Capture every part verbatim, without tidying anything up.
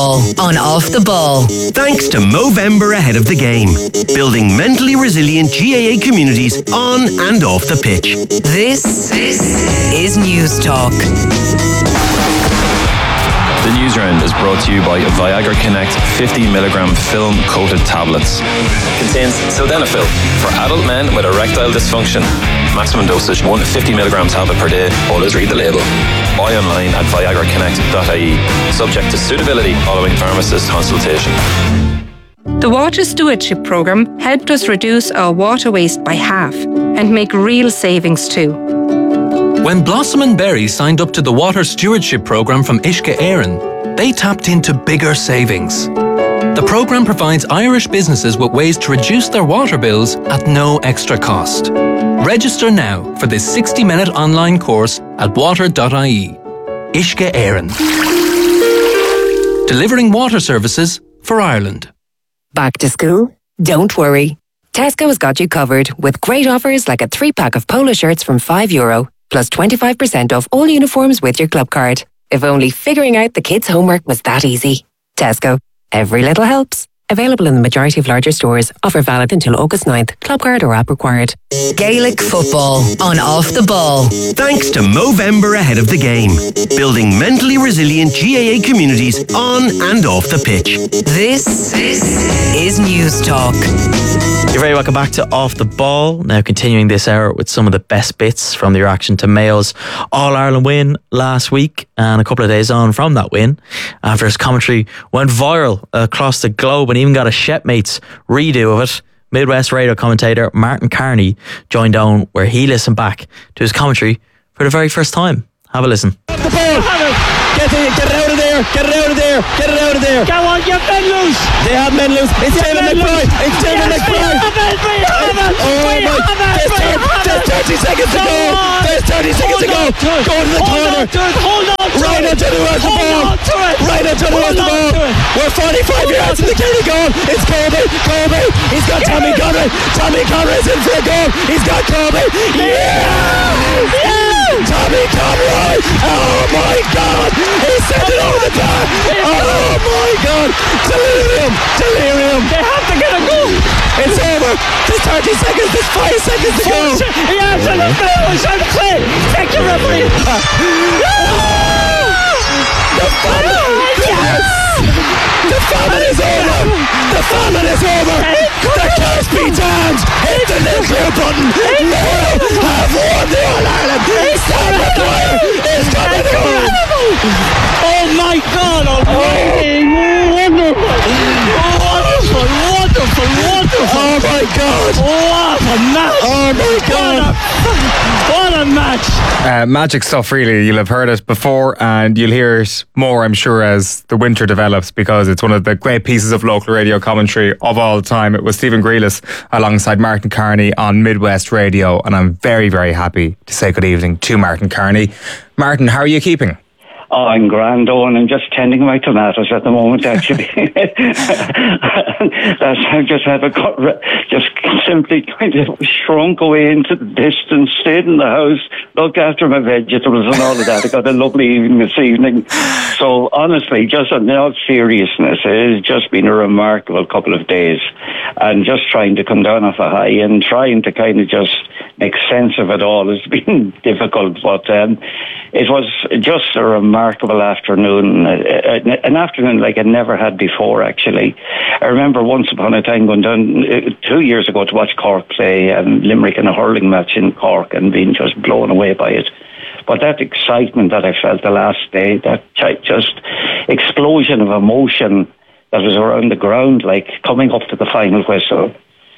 On Off the Ball. Thanks to Movember ahead of the game. Building mentally resilient G A A communities on and off the pitch. This, this is News Talk. The news round is brought to you by Viagra Connect fifty milligram film coated tablets. Contains sildenafil for adult men with erectile dysfunction. Maximum dosage one fifty milligram tablet per day. Always read the label. Buy online at viagra connect dot I E. Subject to suitability following pharmacist consultation. The Water Stewardship Programme helped us reduce our water waste by half and make real savings too. When Blossom and Berry signed up to the Water Stewardship Programme from Uisce Éireann, they tapped into bigger savings. The programme provides Irish businesses with ways to reduce their water bills at no extra cost. Register now for this sixty minute online course at water dot I E. Uisce Éireann. Delivering water services for Ireland. Back to school? Don't worry. Tesco has got you covered with great offers like a three pack of polo shirts from five euro, plus twenty-five percent off all uniforms with your club card. If only figuring out the kids' homework was that easy. Tesco. Every little helps. Available in the majority of larger stores. Offer valid until August ninth. Club card or app required. Gaelic football on Off the Ball. Thanks to Movember ahead of the game. Building mentally resilient G A A communities on and off the pitch. This, this is News Talk. You're very welcome back to Off the Ball. Now continuing this hour with some of the best bits from the reaction to Mayo's All-Ireland win last week, and a couple of days on from that win, after his commentary went viral across the globe and even got a Shepmates redo of it. Midwest radio commentator Martin Carney joined on, where he listened back to his commentary for the very first time. Have a listen. The ball. Get it, get it out of there, get it out of there, get it out of there. Go on, get men loose. They have men loose. It's David McBride. It's David McBride. Oh my, there's thirty seconds to go. There's thirty seconds to go. Go to the corner. Hold on to it. Right until the rest of the ball. Right until the rest of the ball. We're forty-five yards from the Kerry goal. It's Colby. Colby. He's got Tommy Conroy. Tommy Conroy's in for a goal. He's got Colby. Yeah! Yeah! Tommy Conroy! Oh my God! He sent it over the bar! Oh my God! Delirium! Delirium! They have to get a goal! It's over! There's thirty seconds! There's five seconds to go! He has to look at it! Shut play! Take your referee! The famine! Yes! The famine is over! The famine is over! The curse be damned! Hit the nuclear button! Mayo have won the All-Ireland! Sam McGuire is coming through! Oh my God! Almighty! Wonderful! Wonderful! Wonderful! Wonderful! Oh my God! What a match! Oh my God! What a match! Uh, magic stuff, really. You'll have heard it before, and you'll hear it more, I'm sure, as the winter develops, because it's one of the great pieces of local radio commentary of all time. It was Stephen Grealis alongside Martin Carney on Midwest Radio, and I'm very, very happy to say good evening to Martin Carney. Martin, how are you keeping? Oh, I'm grand, Owen. I'm just tending my tomatoes at the moment, actually. That's, I've just had a got, just simply kind of shrunk away into the distance, stayed in the house, looked after my vegetables and all of that. I got a lovely evening this evening. So honestly, just in all seriousness, it has just been a remarkable couple of days, and just trying to come down off a high and trying to kind of just make sense of it all has been difficult, but um, it was just a remarkable afternoon, an afternoon like I never had before, actually. I remember once upon a time going down uh, two years ago to watch Cork play um, Limerick in a hurling match in Cork and being just blown away by it. But that excitement that I felt the last day, that just explosion of emotion that was around the ground, like coming up to the final whistle,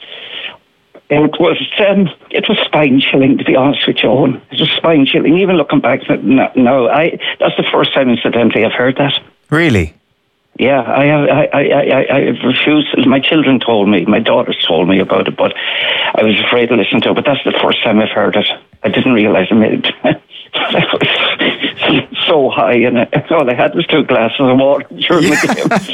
It was um, it was spine chilling, to be honest with you, Owen. It was spine chilling. Even looking back now, I that's the first time, incidentally, I've heard that. Really? Yeah, I I I I, I refused. My children told me, my daughters told me about it, but I was afraid to listen to it. But that's the first time I've heard it. I didn't realise I made it. I was so high, and all I had was two glasses of water during yeah.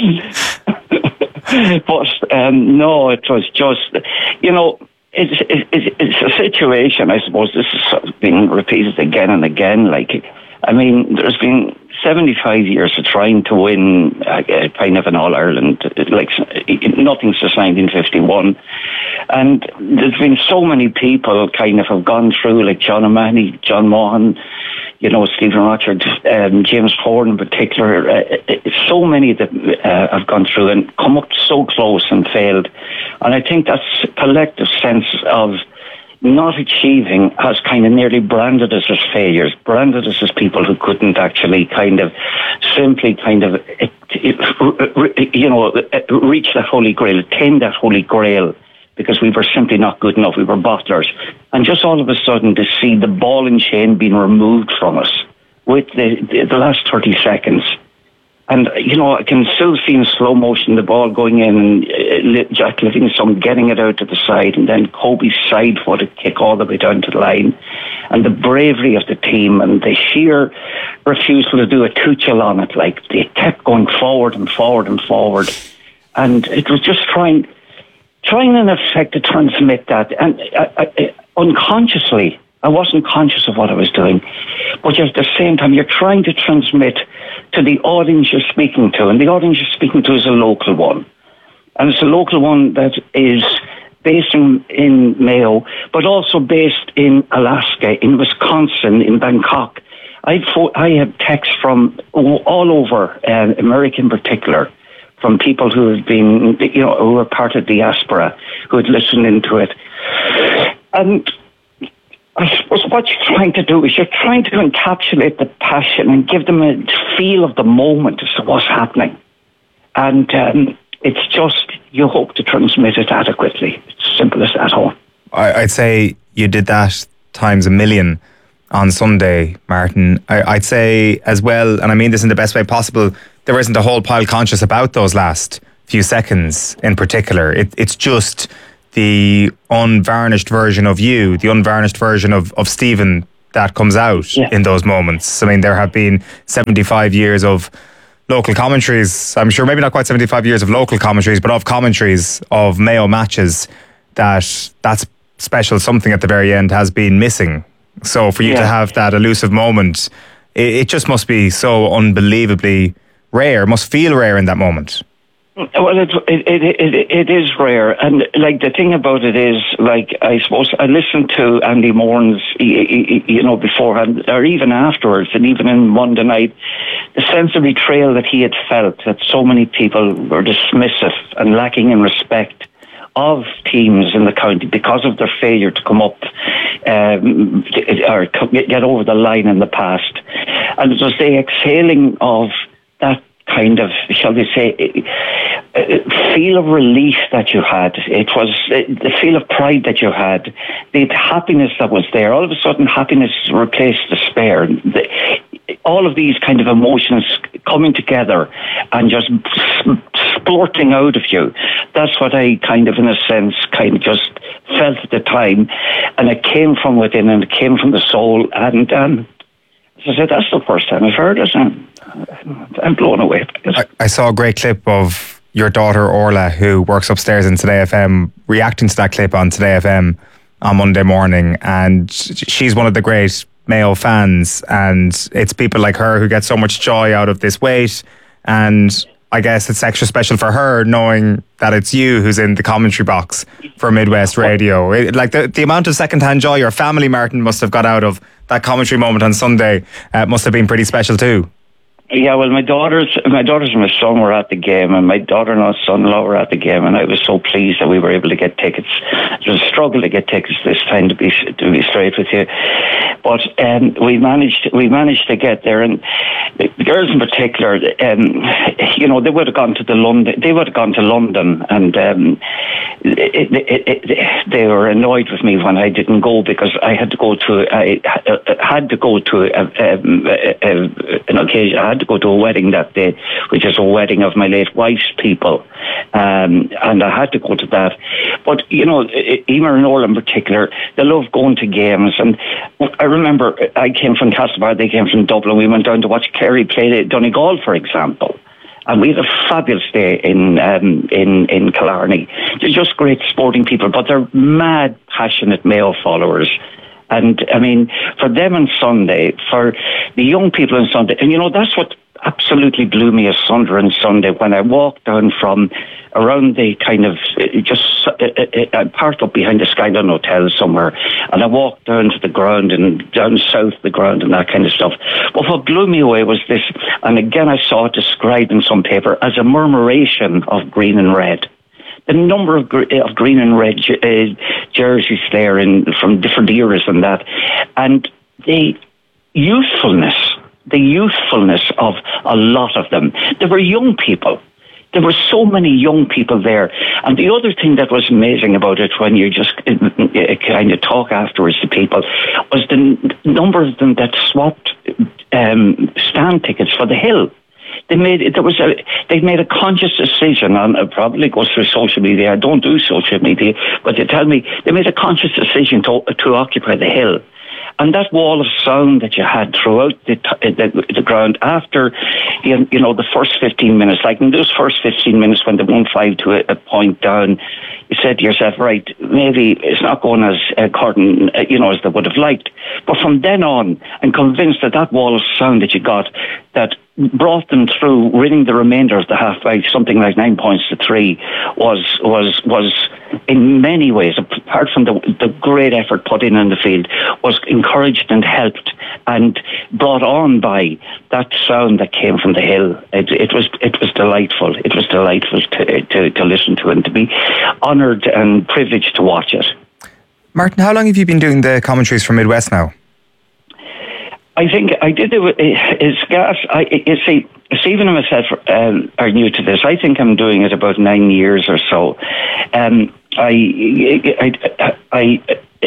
the game. But um, no, it was just, you know. It's, it's, it's a situation, I suppose, this is being repeated again and again. Like, I mean, there's been seventy-five years of trying to win uh, kind of an All-Ireland, like nothing since nineteen fifty-one. And there's been so many people kind of have gone through, like John O'Mahony, John Mohan, you know, Stephen Rochard, um, James Ford in particular. Uh, so many that uh, have gone through and come up so close and failed. And I think that collective sense of not achieving has kind of nearly branded us as failures, branded us as people who couldn't actually kind of simply kind of, it, it, you know, reach that holy grail, attain that holy grail, because we were simply not good enough. We were bottlers. And just all of a sudden to see the ball and chain being removed from us with the, the, the last thirty seconds. And, you know, I can still see in slow motion the ball going in and uh, Jack Livingstone getting it out to the side, and then Kobe's side-footed kick all the way down to the line. And the bravery of the team and the sheer refusal to do a Tuchel on it. Like, they kept going forward and forward and forward. And it was just trying, trying in effect to transmit that. And I, I, unconsciously, I wasn't conscious of what I was doing. But at the same time, you're trying to transmit to the audience you're speaking to. And the audience you're speaking to is a local one. And it's a local one that is based in, in Mayo, but also based in Alaska, in Wisconsin, in Bangkok. I'd fo- I had texts from all over, uh, America in particular, from people who have been, you know, who were part of diaspora, who had listened into it. And I suppose what you're trying to do is you're trying to encapsulate the passion and give them a feel of the moment as to what's happening. And um, it's just, you hope to transmit it adequately. It's simple as that, all. I'd say you did that times a million on Sunday, Martin. I'd say as well, and I mean this in the best way possible, there isn't a whole pile conscious about those last few seconds in particular. It, it's just the unvarnished version of you, the unvarnished version of, of Stephen that comes out yeah. in those moments. I mean, there have been seventy-five years of local commentaries, I'm sure maybe not quite seventy-five years of local commentaries, but of commentaries of Mayo matches, that that's special something at the very end has been missing. So for you yeah. to have that elusive moment, it, it just must be so unbelievably rare, must feel rare in that moment. Well, it, it it it it is rare, and like the thing about it is, like I suppose I listened to Andy Moran's, you know, beforehand or even afterwards, and even in Monday night, the sense of betrayal that he had felt, that so many people were dismissive and lacking in respect of teams in the county because of their failure to come up um, or get over the line in the past, and it was the exhaling of that kind of, shall we say, feel of relief that you had. It was the feel of pride that you had, the happiness that was there. All of a sudden, happiness replaced despair. The, all of these kind of emotions coming together and just splurting out of you. That's what I kind of, in a sense, kind of just felt at the time. And it came from within, and it came from the soul. And um, as I said, that's the first time I've heard it. And I'm blown away by it. I, I saw a great clip of your daughter Orla, who works upstairs in Today F M, reacting to that clip on Today F M on Monday morning, and she's one of the great Mayo fans, and it's people like her who get so much joy out of this wait, and I guess it's extra special for her knowing that it's you who's in the commentary box for Midwest Radio. It, like the, the amount of second-hand joy your family, Martin, must have got out of that commentary moment on Sunday uh, must have been pretty special too. Yeah, well, my daughters, my daughters and my son were at the game, and my daughter-in-law, son-in-law were at the game, and I was so pleased that we were able to get tickets. It was a struggle to get tickets this time, to be to be straight with you, but um, we managed we managed to get there, and the girls in particular, um, you know, they would have gone to the London, they would have gone to London, and um, it, it, it, it, they were annoyed with me when I didn't go, because I had to go to I had to go to a, a, a, an occasion. I had to go to a wedding that day, which is a wedding of my late wife's people, um, and I had to go to that. But you know, Emer and Orla in particular, they love going to games, and I remember I came from Castlebar, they came from Dublin. We went down to watch Kerry play at Donegal, for example, and we had a fabulous day in um, in in Killarney. They're just great sporting people, but they're mad, passionate Mayo followers. And I mean, for them on Sunday, for the young people on Sunday, and you know, that's what absolutely blew me asunder on Sunday when I walked down from around the kind of just I parked up behind the Skyline Hotel somewhere, and I walked down to the ground and down south the ground and that kind of stuff. But what blew me away was this, and again I saw it described in some paper as a murmuration of green and red. The number of, of green and red uh, jerseys there in, from different eras and that, and the youthfulness. The youthfulness of a lot of them. There were young people. There were so many young people there. And the other thing that was amazing about it when you just uh, kind of talk afterwards to people was the n- number of them that swapped um, stand tickets for the Hill. They made there was a they made a conscious decision on it probably goes through social media. I don't do social media, but they tell me they made a conscious decision to to occupy the Hill. And that wall of sound that you had throughout the, the, the ground after, you, you know, the first fifteen minutes, like in those first fifteen minutes when they won five to a, a point down, you said to yourself, right, maybe it's not going as according, you know, as they would have liked. But from then on, I'm convinced that that wall of sound that you got, that brought them through winning the remainder of the half by something like nine points to three was was was in many ways, apart from the the great effort put in on the field, was encouraged and helped and brought on by that sound that came from the Hill. It, it was it was delightful. It was delightful to, to to listen to and to be honoured and privileged to watch it. Martin, how long have you been doing the commentaries for Midwest now? I think I did it. It's gas. I you see, Stephen and myself um, are new to this. I think I'm doing it about nine years or so. Um, I, I, I,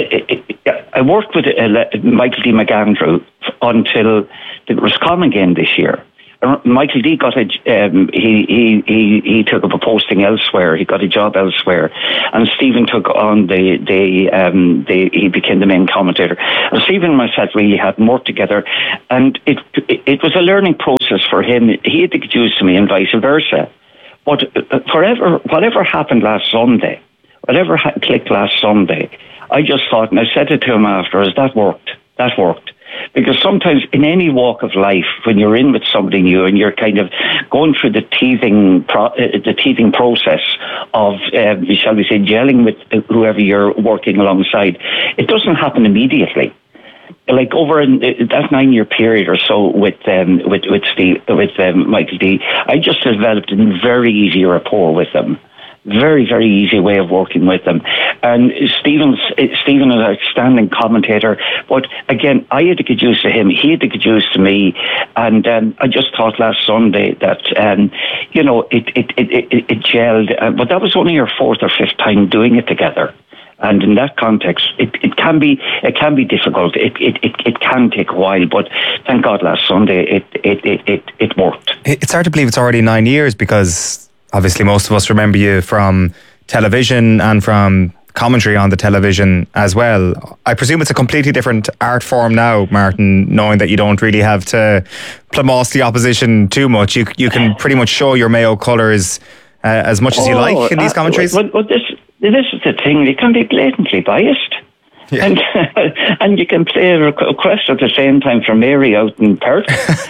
I, I worked with uh, Michael D. McAndrew until the Roscommon game this year. Michael D got a um, he, he he he took up a posting elsewhere. He got a job elsewhere, and Stephen took on the the um the he became the main commentator. And Stephen and myself really hadn't worked together, and it it was a learning process for him. He had to get used to me, and vice versa. But forever, whatever happened last Sunday, whatever ha- clicked last Sunday, I just thought, and I said it to him afterwards, that worked. That worked. Because sometimes in any walk of life, when you're in with somebody new and you're kind of going through the teething, pro- uh, the teething process of, uh, shall we say, gelling with whoever you're working alongside, it doesn't happen immediately. Like over in that nine-year period or so with um, with with Steve, with um, Michael D, I just developed a very easy rapport with them. Very, very easy way of working with them. And Stephen's, Stephen is an outstanding commentator. But again, I had to get used to him. He had to get used to me. And um, I just thought last Sunday that, um, you know, it, it, it, it, it gelled. Uh, but that was only our fourth or fifth time doing it together. And in that context, it, it can be it can be difficult. It, it it it can take a while, but thank God last Sunday it it it it, it worked. It's hard to believe it's already nine years because obviously most of us remember you from television and from commentary on the television as well. I presume it's a completely different art form now, Martin, knowing that you don't really have to plumose the opposition too much. You you can pretty much show your Mayo colours uh, as much as you oh, like in these commentaries. Uh, well, well, this this is the thing. You can be blatantly biased. Yeah. And and you can play a request at the same time for Mary out in Perth.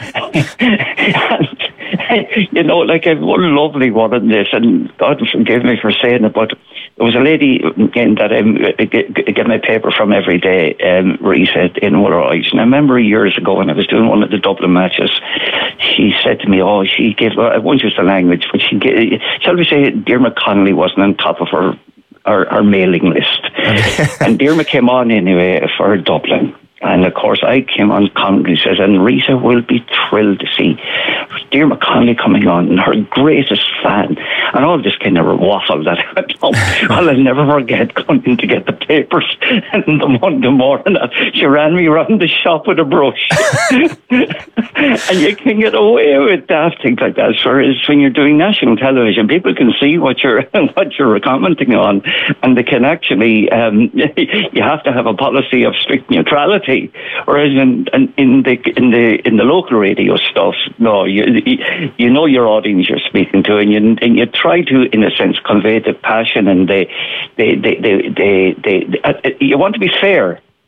And, you know, like I've one lovely one in this, and God forgive me for saying it, but there was a lady again that I get, get my paper from every day, um, Risa in Wooleroy's. And I remember years ago when I was doing one of the Dublin matches, she said to me, oh, she gave, I won't use the language, but she gave, shall we say, Dermot Connolly wasn't on top of her Our, our mailing list. And Dermot came on anyway for Dublin. And of course I came on commentary, says, and Rita will be thrilled to see Dermot Connolly coming on, and her greatest fan, and all this kind of waffle that I well, I'll never forget going in to get the papers in the Monday morning. She ran me around the shop with a brush. And you can get away with that, things like that. Whereas when you're doing national television, people can see what you're what you're commenting on, and they can actually um, you have to have a policy of strict neutrality. Whereas in, in, in the in the in the local radio stuff, no, you you know your audience you're speaking to, and you and you try to, in a sense, convey the passion and the the the the, the, the, the uh, you want to be fair.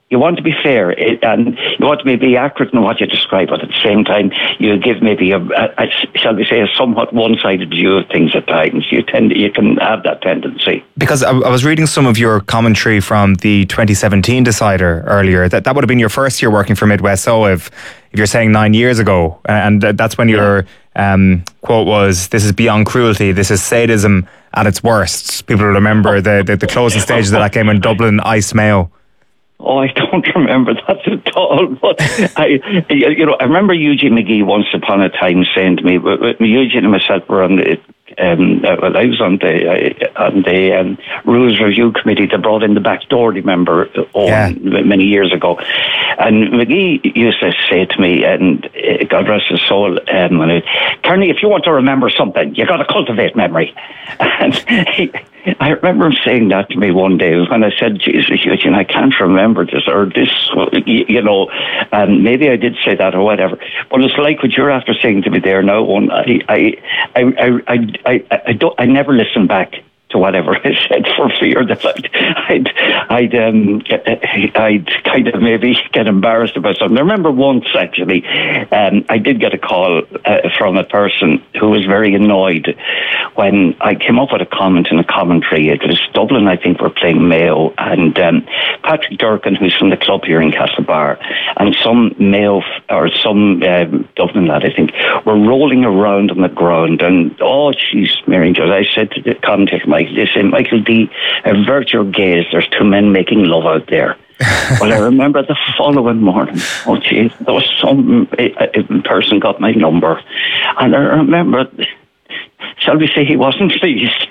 You want to be fair, it, and you want to maybe be accurate in what you describe, but at the same time, you give maybe a, a, a shall we say, a somewhat one-sided view of things at times. You tend, you can have that tendency. Because I, I was reading some of your commentary from the twenty seventeen decider earlier. That that would have been your first year working for Midwest. So if if you're saying nine years ago, and that's when your um, quote was, "This is beyond cruelty. This is sadism at its worst." People will remember the the, the closing stages of that game in Dublin, Ice Mayo. Oh, I don't remember that at all. But I, you know, I remember Eugene McGee once upon a time saying to me, Eugene and myself were on the, um, well, I was on the uh, on the um, rules review committee that brought in the back door. Remember, oh, yeah. many years ago, and McGee used to say to me, and uh, God rest his soul, um, Kearney, if you want to remember something, you got to cultivate memory. And he, I remember him saying that to me one day when I said, Jesus, Eugene, I can't remember this or this, you know, and maybe I did say that or whatever. But it's like what you're after saying to me there now. One, I, I, I, I, I, I, don't, I never listen back to whatever I said for fear that I'd, I'd, I'd, um, I'd kind of maybe get embarrassed about something. I remember once actually, um, I did get a call uh, from a person who was very annoyed when I came up with a comment in a commentary. It was Dublin, I think, were playing Mayo, and um, Patrick Durkin, who's from the club here in Castlebar, and some Mayo or some um, Dublin lad, I think, were rolling around on the ground, and oh, jeez, Mary Jo, I said to the commentator, Mike, listen, Michael D, avert your gaze. There's two men making love out there. Well, I remember the following morning, oh, geez, there was some a, a person got my number, and I remember, shall we say, he wasn't pleased.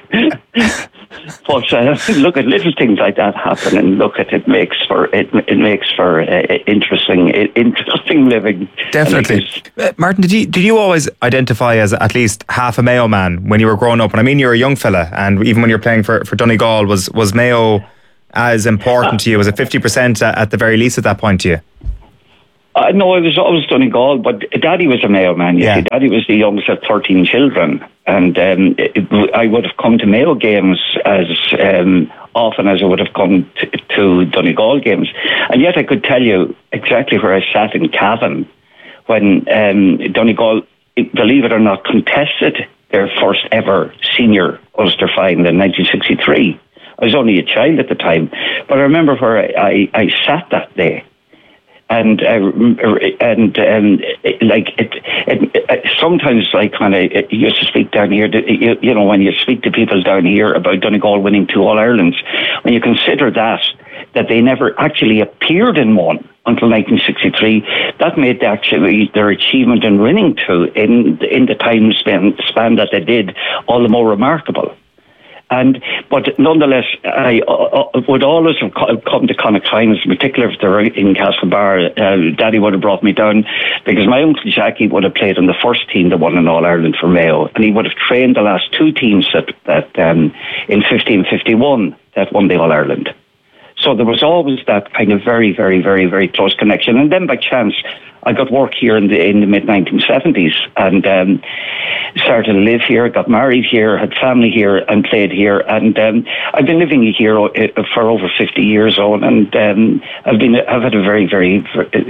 But uh, look at little things like that happen, and look at it makes for it. It makes for uh, interesting, interesting living. Definitely, uh, Martin. Did you did you always identify as at least half a Mayo man when you were growing up? And I mean, you're a young fella, and even when you're playing for for Donegal, was was Mayo as important to you? Was it fifty percent at the very least at that point to you? Uh, no, I was always Donegal, but Daddy was a Mayo man. You yeah. see, Daddy was the youngest of thirteen children, and um, it, I would have come to Mayo games as um, often as I would have come to, to Donegal games, and yet I could tell you exactly where I sat in Cavan when um, Donegal, believe it or not, contested their first ever senior Ulster final in nineteen sixty-three. I was only a child at the time, but I remember where I, I, I sat that day. And uh, and um, it, like it, it, it, sometimes, like when I used to speak down here, you, you know, when you speak to people down here about Donegal winning two All Irelands, when you consider that that they never actually appeared in one until nineteen sixty-three, that made actually their achievement in winning two in in the time span, span that they did all the more remarkable. And but nonetheless, I uh, would always have come to Connacht finals, in particular if they're in Castlebar. Uh, Daddy would have brought me down because my uncle Jackie would have played on the first team that won an All Ireland for Mayo, and he would have trained the last two teams that that um, in fifteen fifty-one that won the All Ireland. So there was always that kind of very, very, very, very close connection. And then by chance, I got work here in the in the mid nineteen seventies, and um, started to live here, got married here, had family here, and played here. And um, I've been living here for over fifty years on, and um, I've been I've had a very, very,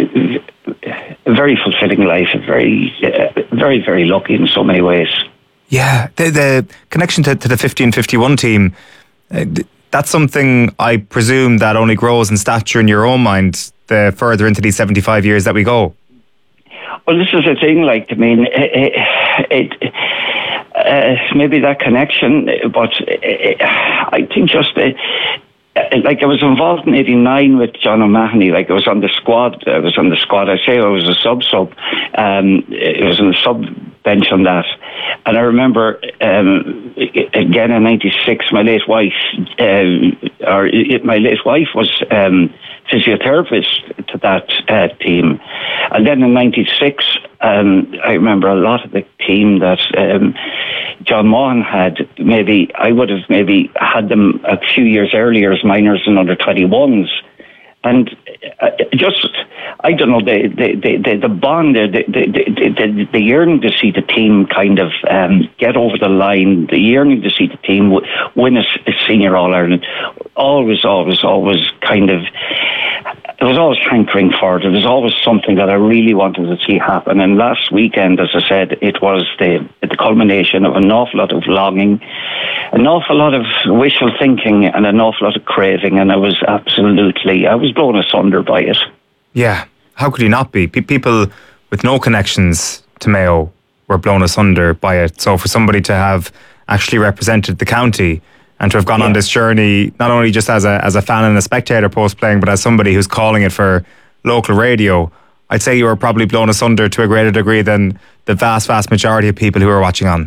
very fulfilling life. Very, uh, very, very lucky in so many ways. Yeah, the, the connection to, to the fifteen fifty-one team. Uh, That's something I presume that only grows in stature in your own mind the further into these seventy-five years that we go. Well, this is the thing, like, I mean, it, it, uh, maybe that connection, but it, I think just, uh, like, I was involved in eighty-nine with John O'Mahony, like, I was on the squad, I was on the squad, I say I was a sub-sub, um, it was on the sub-bench on that. And I remember, um, again in ninety-six, my late wife, um, or it, my late wife was um, physiotherapist to that uh, team. And then in ninety-six, um, I remember a lot of the team that um, John Maughan had, maybe, I would have maybe had them a few years earlier as minors and under twenty-ones. And uh, just, I don't know, the the the, the, the bond, the, the, the, the, the yearning to see the team kind of um, get over the line, the yearning to see the team w- win a, a senior All-Ireland, always, always, always kind of I was always hankering for it. It was always something that I really wanted to see happen. And last weekend, as I said, it was the the culmination of an awful lot of longing, an awful lot of wishful thinking, and an awful lot of craving. And I was absolutely, I was blown asunder by it. Yeah, how could you not be? P- people with no connections to Mayo were blown asunder by it. So for somebody to have actually represented the county and to have gone yeah. on this journey, not only just as a as a fan and a spectator post-playing, but as somebody who's calling it for local radio, I'd say you were probably blown asunder to a greater degree than the vast, vast majority of people who are watching on.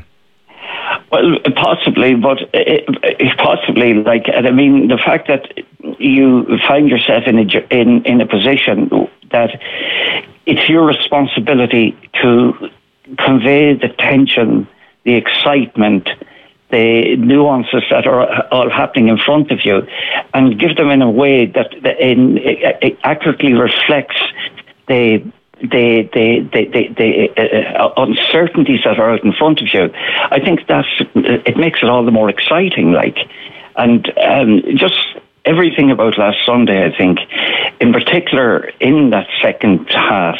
Well, possibly, but it, it possibly, like, I mean, the fact that you find yourself in a, in, in a position that it's your responsibility to convey the tension, the excitement, the nuances that are all happening in front of you, and give them in a way that, that in, it accurately reflects the the the the, the, the uh, uncertainties that are out in front of you. I think that's it makes it all the more exciting. Like, and um, just everything about last Sunday, I think, in particular in that second half,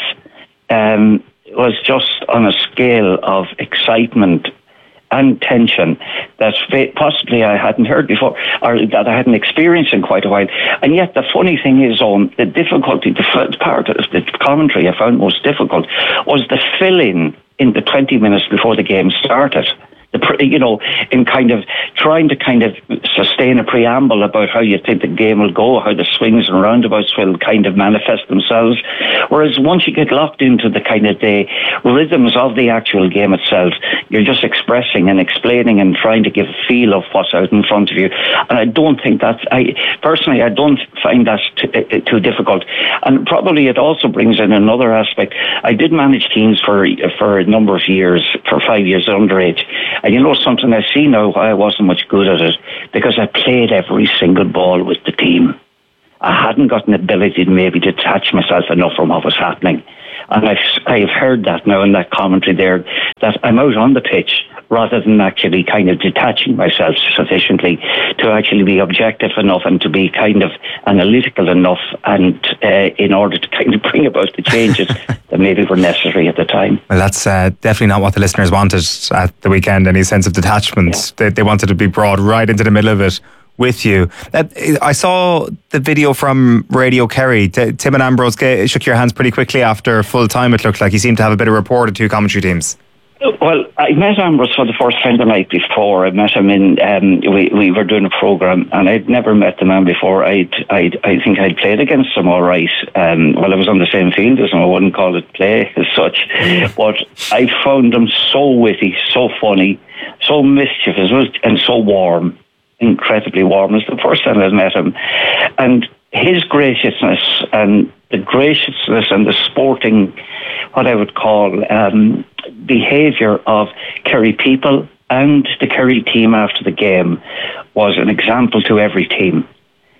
um, was just on a scale of excitement and tension that possibly I hadn't heard before, or that I hadn't experienced in quite a while. And yet the funny thing is, um, the difficulty, the part of the commentary I found most difficult was the fill-in in the twenty minutes before the game started. The, you know, in kind of trying to kind of sustain a preamble about how you think the game will go, how the swings and roundabouts will kind of manifest themselves. Whereas once you get locked into the kind of the rhythms of the actual game itself, you're just expressing and explaining and trying to give a feel of what's out in front of you. And I don't think that's, I personally, I don't find that t- too difficult. And probably it also brings in another aspect. I did manage teams for for a number of years, for five years underage. And you know something, I see now why I wasn't much good at it, because I played every single ball with the team. I hadn't got an ability to maybe detach myself enough from what was happening. And I've, I've heard that now in that commentary there, that I'm out on the pitch rather than actually kind of detaching myself sufficiently to actually be objective enough and to be kind of analytical enough, and uh, in order to kind of bring about the changes that maybe were necessary at the time. Well, that's uh, definitely not what the listeners wanted at the weekend, any sense of detachment. Yeah. They, they wanted to be brought right into the middle of it with you. Uh, I saw the video from Radio Kerry. T- Tim and Ambrose g- shook your hands pretty quickly after full time, it looked like. He seemed to have a bit of rapport to two commentary teams. Well, I met Ambrose for the first time the night before. I met him in, um, we, we were doing a programme, and I'd never met the man before. I'd, I'd, I think I'd played against him all right. Um, well, I was on the same field as him. I wouldn't call it play as such. But I found him so witty, so funny, so mischievous, and so warm. Incredibly warm. It was the first time I'd met him. And his graciousness and the graciousness and the sporting, what I would call, um, behaviour of Kerry people and the Kerry team after the game was an example to every team.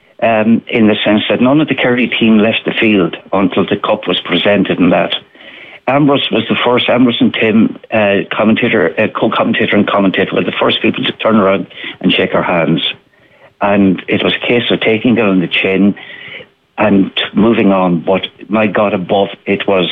Um, in the sense that none of the Kerry team left the field until the cup was presented and that. Ambrose was the first, Ambrose and Tim, uh, commentator, uh, co-commentator and commentator, were the first people to turn around and shake our hands. And it was a case of taking it on the chin and moving on. But my God above, it was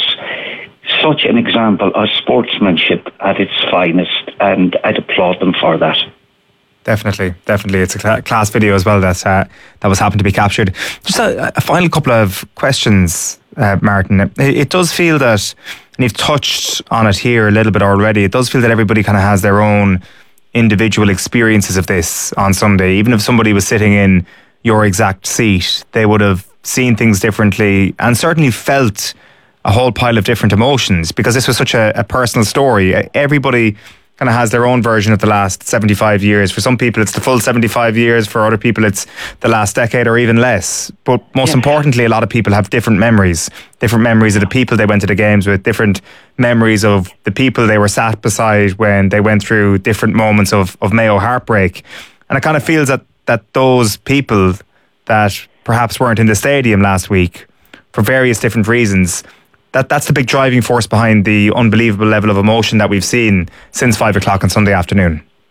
such an example of sportsmanship at its finest, and I'd applaud them for that. Definitely, definitely. It's a cl- class video as well that uh, that was happened to be captured. Just a, a final couple of questions, uh, Martin. It, it does feel that, and you've touched on it here a little bit already, it does feel that everybody kind of has their own individual experiences of this on Sunday. Even if somebody was sitting in your exact seat, they would have seen things differently and certainly felt a whole pile of different emotions, because this was such a, a personal story. Everybody kind of has their own version of the last seventy-five years. For some people, it's the full seventy-five years. For other people, it's the last decade or even less. But most yeah. importantly, a lot of people have different memories. Different memories of the people they went to the games with. Different memories of the people they were sat beside when they went through different moments of, of Mayo heartbreak. And it kind of feels that, that those people that perhaps weren't in the stadium last week for various different reasons, That that's the big driving force behind the unbelievable level of emotion that we've seen since five o'clock on Sunday afternoon.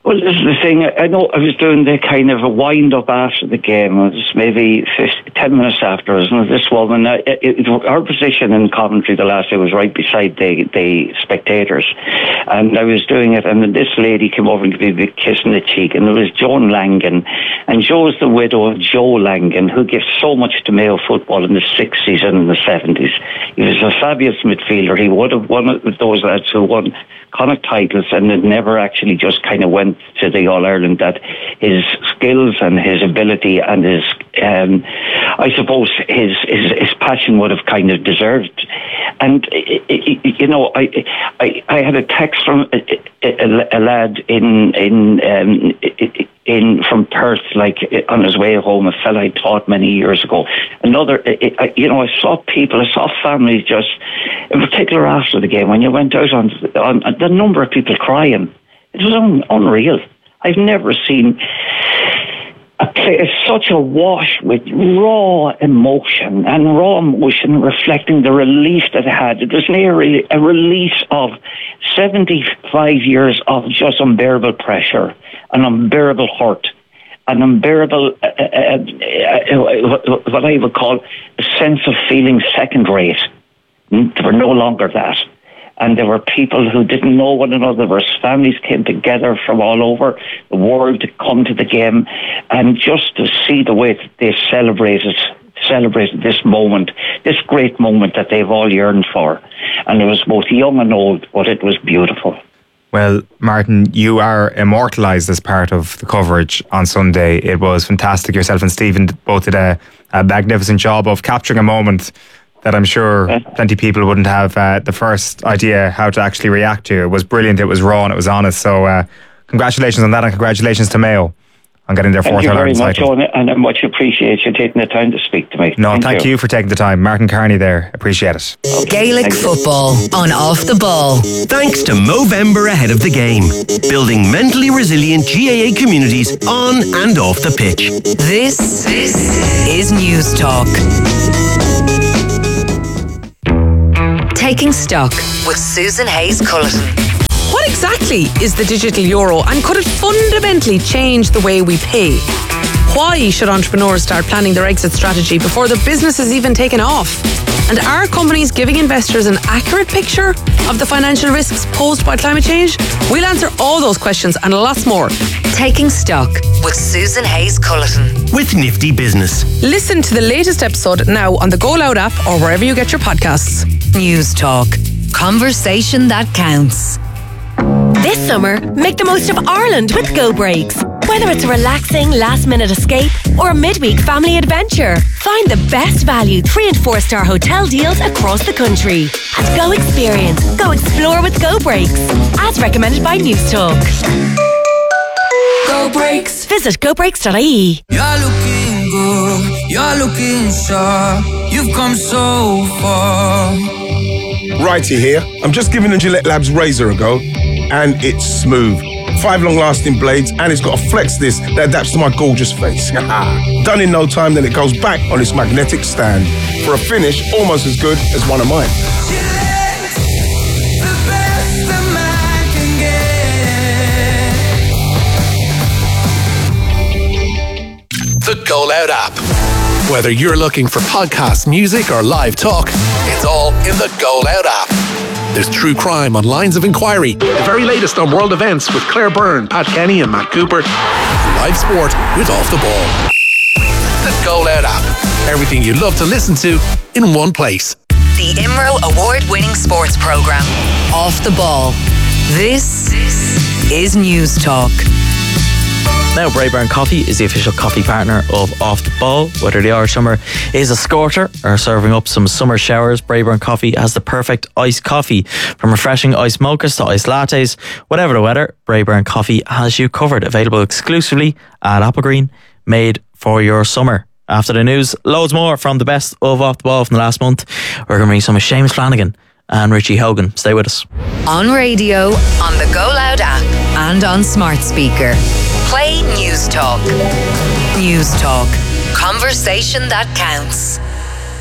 Well, this is the thing. I know I was doing the kind of a wind-up after the game. It was maybe fifty, ten minutes after. And this woman, uh, it, it, her position in Coventry the last day was right beside the, the spectators. And I was doing it, and this lady came over and gave me a kiss on the cheek. And it was Joan Langan. And Joe's the widow of Joe Langan, who gave so much to Mayo football in the sixties and in the seventies. He was a fabulous midfielder. He would have one of those lads who won Connacht titles, and it never actually just kind of went to the All-Ireland. That his skills and his ability and his, um, I suppose, his, his his passion would have kind of deserved. And, you know, I I, I had a text from a, a, a lad in in um, in from Perth, like on his way home, a fella I taught many years ago. Another, you know, I saw people, I saw families just, in particular after the game, when you went out on, on the number of people crying, it was un, unreal. I've never seen a place, such a wash with raw emotion, and raw emotion reflecting the relief that it had. It was nearly a release of seventy-five years of just unbearable pressure, an unbearable hurt, an unbearable, uh, uh, uh, what I would call a sense of feeling second rate. They were no longer that. And there were people who didn't know one another. There families came together from all over the world to come to the game, and just to see the way that they celebrated celebrated this moment, this great moment that they've all yearned for. And it was both young and old, but it was beautiful. Well, Martin, you are immortalised as part of the coverage on Sunday. It was fantastic. Yourself and Stephen both did a, a magnificent job of capturing a moment that I'm sure plenty of people wouldn't have uh, the first idea how to actually react to. It was brilliant, it was raw and it was honest. So uh, congratulations on that, and congratulations to Mayo on getting their fourth All-Ireland title. Thank you very much, Owen, and I much appreciate you taking the time to speak to me. No, thank, thank you. you for taking the time. Martin Carney there, appreciate it. Gaelic thank football you. On Off the Ball. Thanks to Movember ahead of the game. Building mentally resilient G A A communities on and off the pitch. This, this is News Talk. Taking Stock with Susan Hayes-Culleton. What exactly is the digital euro, and could it fundamentally change the way we pay? Why should entrepreneurs start planning their exit strategy before their business is even taken off? And are companies giving investors an accurate picture of the financial risks posed by climate change? We'll answer all those questions and lots more. Taking Stock with Susan Hayes-Culleton. With Nifty Business. Listen to the latest episode now on the Go Loud app or wherever you get your podcasts. News Talk. Conversation that counts. This summer, make the most of Ireland with Go Breaks. Whether it's a relaxing last-minute escape or a midweek family adventure, find the best value three and four star hotel deals across the country at Go Experience. Go explore with Go Breaks, as recommended by News Talk. Go Breaks. Visit go breaks dot I E. You're looking good. You're looking sharp. You've come so far. Righty here. I'm just giving the Gillette Labs razor a go, and it's smooth. Five long-lasting blades, and it's got a flex disc that adapts to my gorgeous face. Done in no time, then it goes back on its magnetic stand for a finish almost as good as one of mine. Gillette, the best a man can get. The Go Loud app. Whether you're looking for podcasts, music, or live talk, it's all in the Go Loud app. There's true crime on Lines of Inquiry, the very latest on world events with Claire Byrne, Pat Kenny and Matt Cooper, and live sport with Off the Ball. The Go Loud app. Everything you love to listen to in one place. The I M R O award-winning sports programme, Off the Ball. This is News Talk. Now, Braeburn Coffee is the official coffee partner of Off the Ball. Whether the Irish summer is a scorcher or serving up some summer showers, Braeburn Coffee has the perfect iced coffee. From refreshing iced mochas to iced lattes, whatever the weather, Braeburn Coffee has you covered. Available exclusively at Applegreen, made for your summer. After the news, loads more from the best of Off the Ball from the last month. We're going to bring some of Seamus Flanagan and Richie Hogan. Stay with us. On radio, on the Go Loud app, and on smart speaker. Play News Talk. News Talk. Conversation that counts.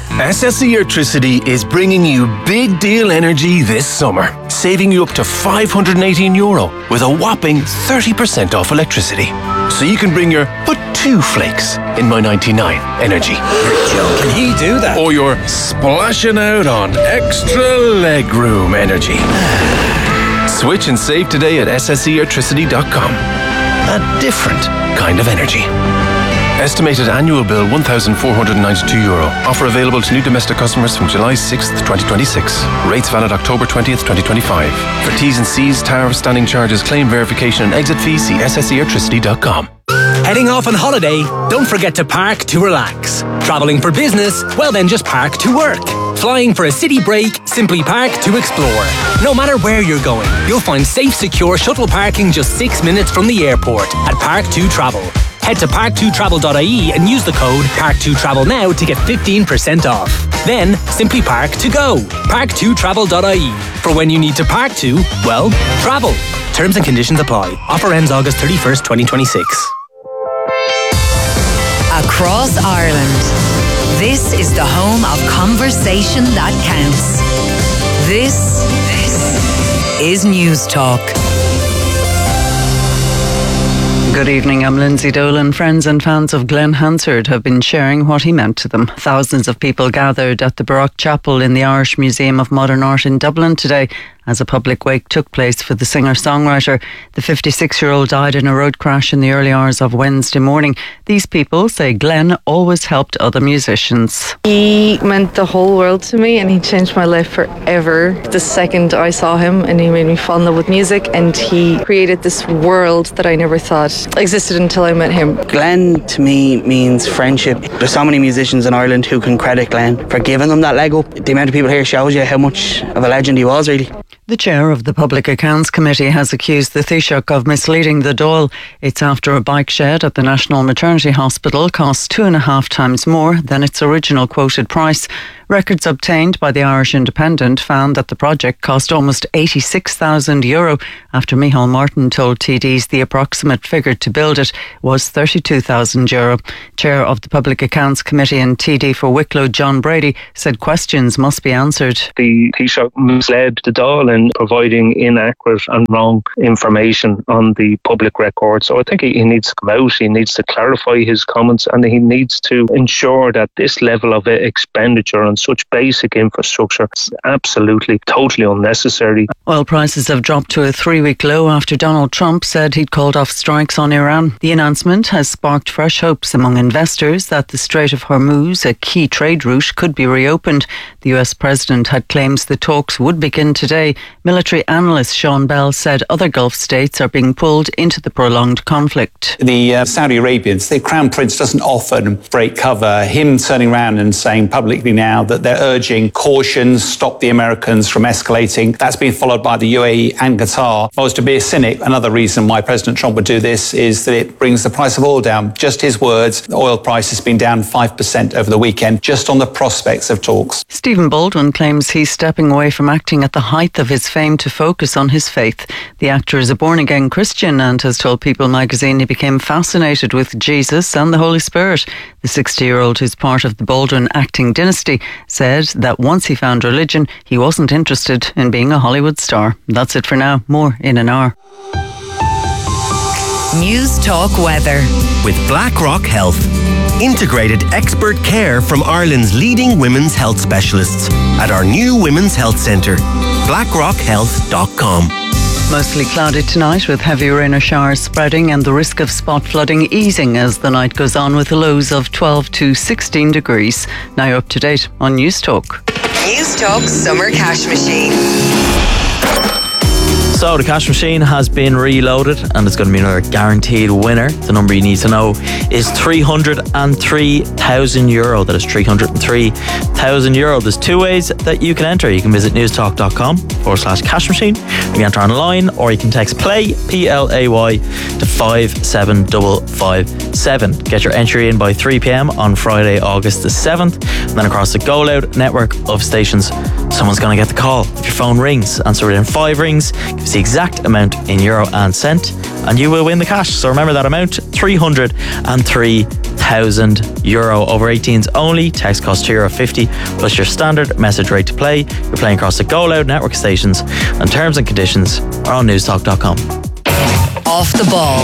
S S E Electricity is bringing you big deal energy this summer, saving you up to five hundred eighteen euro with a whopping thirty percent off electricity. So you can bring your put two flakes in my ninety-nine energy. You're joking, he do that? Or you're splashing out on extra legroom energy. Switch and save today at s s e electricity dot com. A different kind of energy. Estimated annual bill one thousand four hundred ninety-two euro. Offer available to new domestic customers from July sixth, twenty twenty-six. Rates valid October twentieth, twenty twenty-five. For T's and C's, tariff, standing charges, claim verification and exit fees, see s s e electricity dot com. Heading off on holiday? Don't forget to park to relax. Travelling for business? Well then just park to work. Flying for a city break? Simply park to explore. No matter where you're going, you'll find safe, secure shuttle parking just six minutes from the airport at Park two Travel. Head to park two travel dot I E and use the code park two travel now to get fifteen percent off. Then, simply park to go. park two travel dot I E. For when you need to park to, well, travel. Terms and conditions apply. Offer ends August thirty-first, twenty twenty-six. Across Ireland, this is the home of conversation that counts. This, this is News Talk. Good evening, I'm Lindsay Dolan. Friends and fans of Glenn Hansard have been sharing what he meant to them. Thousands of people gathered at the Baroque Chapel in the Irish Museum of Modern Art in Dublin today as a public wake took place for the singer-songwriter. The fifty-six-year-old died in a road crash in the early hours of Wednesday morning. These people say Glenn always helped other musicians. He meant the whole world to me and he changed my life forever. The second I saw him, and he made me fall in love with music, and he created this world that I never thought existed until I met him. Glenn to me means friendship. There's so many musicians in Ireland who can credit Glenn for giving them that leg up. The amount of people here shows you how much of a legend he was, really. The chair of the Public Accounts Committee has accused the Taoiseach of misleading the Dáil. It's after a bike shed at the National Maternity Hospital costs two and a half times more than its original quoted price. Records obtained by the Irish Independent found that the project cost almost eighty-six thousand euro after Micheál Martin told T Ds the approximate figure to build it was thirty-two thousand euro. Chair of the Public Accounts Committee and T D for Wicklow, John Brady, said questions must be answered. The Taoiseach misled the Dáil in providing inaccurate and wrong information on the public record. So I think he, he needs to come out, he needs to clarify his comments, and he needs to ensure that this level of expenditure on such basic infrastructure is absolutely, totally unnecessary. Oil prices have dropped to a three-week low after Donald Trump said he'd called off strikes on Iran. The announcement has sparked fresh hopes among investors that the Strait of Hormuz, a key trade route, could be reopened. The U S president had claims the talks would begin today. Military analyst Sean Bell said other Gulf states are being pulled into the prolonged conflict. The uh, Saudi Arabians, the Crown Prince doesn't often break cover. Him turning around and saying publicly now that they're urging caution, stop the Americans from escalating. That's been followed by the U A E and Qatar. If I was to be a cynic, another reason why President Trump would do this is that it brings the price of oil down. Just his words, the oil price has been down five percent over the weekend, just on the prospects of talks. Stephen Baldwin claims he's stepping away from acting at the height of his fame to focus on his faith. The actor is a born-again Christian and has told People magazine he became fascinated with Jesus and the Holy Spirit. The sixty-year-old, who's part of the Baldwin acting dynasty, said that once he found religion, he wasn't interested in being a Hollywood star. That's it for now. More in an hour. News Talk Weather with BlackRock Health. Integrated expert care from Ireland's leading women's health specialists at our new Women's Health Centre. blackrock health dot com. Mostly cloudy tonight with heavy rain or showers spreading and the risk of spot flooding easing as the night goes on with lows of twelve to sixteen degrees. Now you're up to date on News Talk. News Talk Summer Cash Machine. So the cash machine has been reloaded and it's going to be another guaranteed winner. The number you need to know is three hundred three thousand euro. That is three hundred three thousand euro. There's two ways that you can enter. You can visit newstalk.com forward slash cash machine. You can enter online or you can text play, P L A Y, to five seven five five seven. Get your entry in by three p.m. on Friday, August the seventh. And then across the Go Loud network of stations, someone's going to get the call. If your phone rings, answer within five rings, give us the exact amount in euro and cent, and you will win the cash. So remember that amount, three hundred three thousand thousand euro. Over eighteens only. Text costs two euro fifty plus your standard message rate to play. You're playing across the Go Loud network stations, and terms and conditions are on newstalk dot com. Off the ball.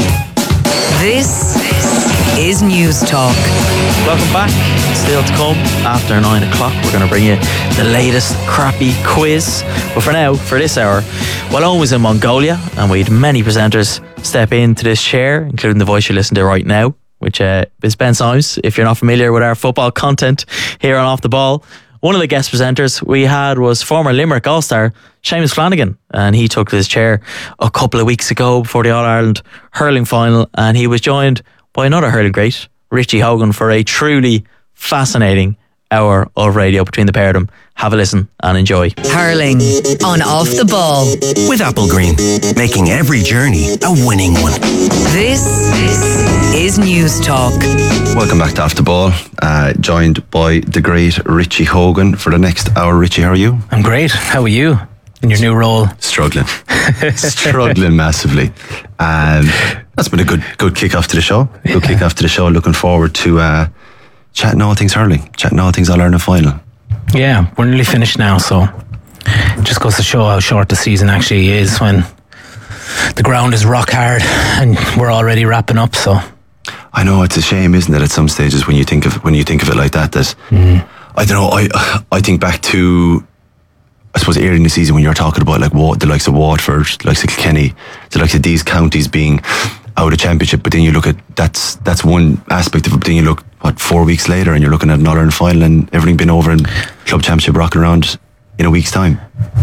This is News Talk. Welcome back. Still to come after nine o'clock. We're going to bring you the latest crappy quiz. But for now, for this hour, well, Owen was in Mongolia, and we had many presenters step into this chair, including the voice you listen to right now, which uh, is Ben Symes. If you're not familiar with our football content here on Off the Ball, one of the guest presenters we had was former Limerick All-Star Seamus Flanagan, and he took his chair a couple of weeks ago before the All-Ireland hurling final, and he was joined by another hurling great, Richie Hogan, for a truly fascinating hour of radio between the pair of them. Have a listen and enjoy. Hurling on Off the Ball with Applegreen, making every journey a winning one. This is News Talk. Welcome back to Off the Ball, uh, joined by the great Richie Hogan for the next hour. Richie, how are you? I'm great. How are you in your new role? Struggling. Struggling massively. And that's been a good good kick-off to the show. Good yeah. kick-off to the show. Looking forward to uh, chatting all things hurling, chatting all things All-Ireland final. Yeah, we're nearly finished now, so it just goes to show how short the season actually is when the ground is rock hard and we're already wrapping up. So I know it's a shame, isn't it? At some stages, when you think of when you think of it like that, that mm. I don't know. I I think back to, I suppose, early in the season when you were talking about like what the likes of Waterford, the likes of Kilkenny, the likes of these counties being out of championship. But then you look at that's that's one aspect of it. But then you look what four weeks later and you're looking at an All-Ireland final and everything been over in club championship rocking around in a week's time.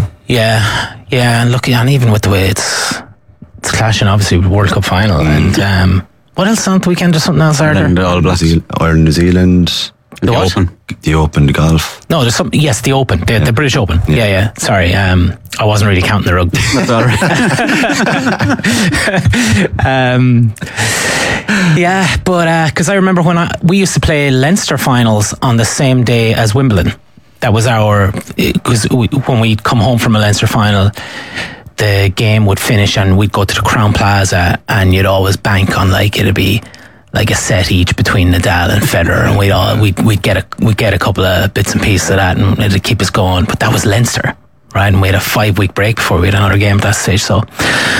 Yeah, yeah, and look, and even with the way it's it's clashing obviously with World Cup final mm. and um, what else on the weekend? Or something else? And All Blacks, Ireland, New Zealand. The, the Open. The Open, the golf. No, there's some. Yes, the Open, the, yeah. the British Open. Yeah, yeah. yeah. Sorry, um, I wasn't really counting the rugby. That's all right. um, yeah, but because uh, I remember when I, we used to play Leinster finals on the same day as Wimbledon. That was our because we, when we'd come home from a Leinster final, the game would finish and we'd go to the Crown Plaza, and you'd always bank on like it'd be like a set each between Nadal and Federer, and we'd all we'd we'd get a we'd get a couple of bits and pieces of that, and it'd keep us going. But that was Leinster, right? And we had a five week break before we had another game at that stage. So